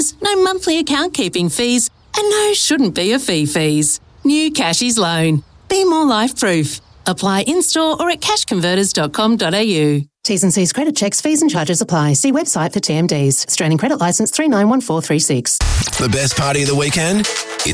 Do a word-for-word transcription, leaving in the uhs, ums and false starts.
No monthly account keeping fees, and no shouldn't be a fee fees. New Cashies Loan. Be more life proof. Apply in-store or at cash converters dot com dot a u. T's and C's credit checks, fees and charges apply. See website for T M Ds. Australian Credit Licence three nine one four three six. The best party of the weekend?